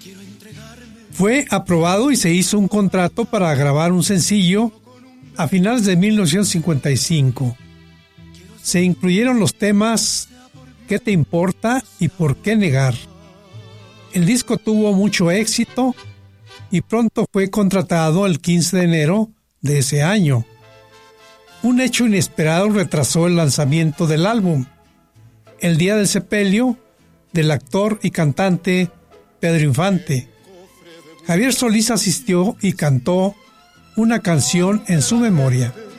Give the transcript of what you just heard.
Fue aprobado y se hizo un contrato para grabar un sencillo a finales de 1955. Se incluyeron los temas ¿Qué te importa? Y ¿Por qué negar? El disco tuvo mucho éxito y pronto fue contratado el 15 de enero de ese año. Un hecho inesperado retrasó el lanzamiento del álbum, el día del sepelio del actor y cantante Pedro Infante. Javier Solís asistió y cantó una canción en su memoria.